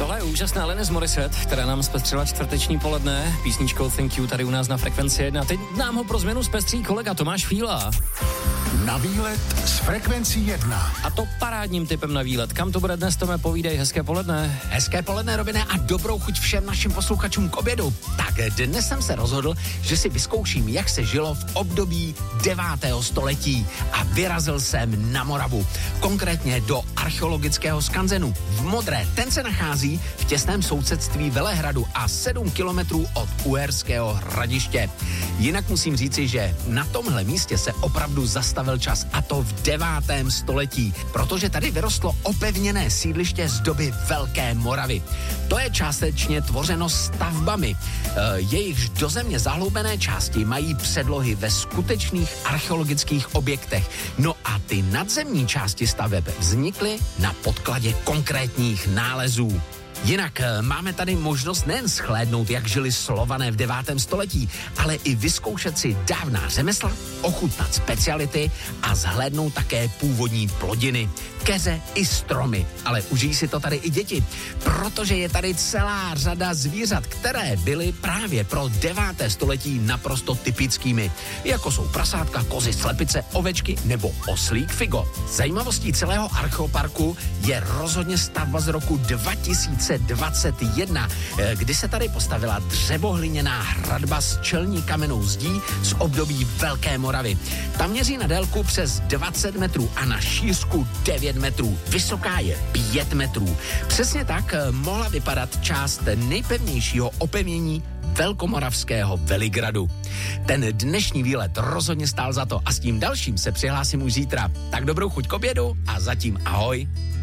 Tohle je úžasná Alanis Morissette, která nám zpestřila čtvrteční poledne písničkou Thank You tady u nás na Frekvenci 1. Teď nám ho pro změnu zpestří kolega Tomáš Fíla. Na výlet s Frekvencí 1. A to parádním typem na výlet. Kam to bude dnes, Tome, povídej, hezké poledne. Hezké poledne, Robine, a dobrou chuť všem našim posluchačům k obědu. Tak dnes jsem se rozhodl, že si vyzkouším, jak se žilo v období 9. století a vyrazil jsem na Moravu. Konkrétně do archeologického skanzenu v Modré. Ten se nachází v těsném sousedství Velehradu a 7 kilometrů od Uherského Hradiště. Jinak musím říci, že na tomhle místě se opravdu zastavil čas, a to v 9. století, protože tady vyrostlo opevněné sídliště z doby Velké Moravy. To je částečně tvořeno stavbami. Jejichž do země zahloubené části mají předlohy ve skutečných archeologických objektech. No a ty nadzemní části staveb vznikly na podkladě konkrétních nálezů. Jinak máme tady možnost nejen shlédnout, jak žili Slované v 9. století, ale i vyzkoušet si dávná řemesla, ochutnat speciality a zhlédnout také původní plodiny, keře i stromy. Ale užijí si to tady i děti, protože je tady celá řada zvířat, které byly právě pro 9. století naprosto typickými, jako jsou prasátka, kozy, slepice, ovečky nebo oslík Figo. Zajímavostí celého archeoparku je rozhodně stavba z roku 2021, kdy se tady postavila dřevohliněná hradba s čelní kamennou zdí z období Velké Moravy. Ta měří na délku přes 20 metrů a na šířku 9 metrů. Vysoká je 5 metrů. Přesně tak mohla vypadat část nejpevnějšího opevnění velkomoravského Veligradu. Ten dnešní výlet rozhodně stál za to a s tím dalším se přihlásím už zítra. Tak dobrou chuť k obědu a zatím ahoj.